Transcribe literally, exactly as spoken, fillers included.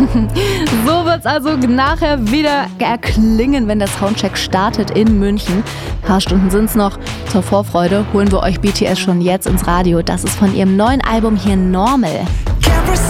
So wird's also nachher wieder erklingen, wenn der Soundcheck startet in München. Ein paar Stunden sind's noch. Zur Vorfreude holen wir euch B T S schon jetzt ins Radio. Das ist von ihrem neuen Album hier Normal.